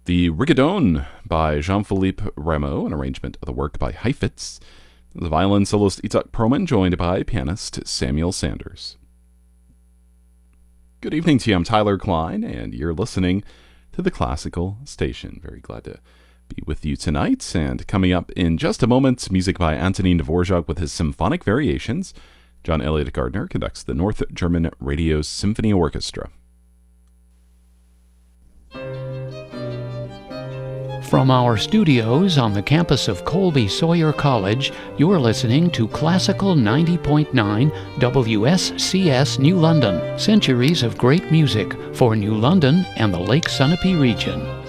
The Rigodon by Jean-Philippe Rameau, an arrangement of the work by Heifetz. The violin soloist Itzhak Perlman, joined by pianist Samuel Sanders. Good evening to you. I'm Tyler Klein, and you're listening to the Classical Station. Very glad to be with you tonight. And coming up in just a moment, music by Antonin Dvorak with his symphonic variations. John Elliott Gardner conducts the North German Radio Symphony Orchestra. From our studios on the campus of Colby Sawyer College, you're listening to Classical 90.9 WSCS New London. Centuries of great music for New London and the Lake Sunapee region.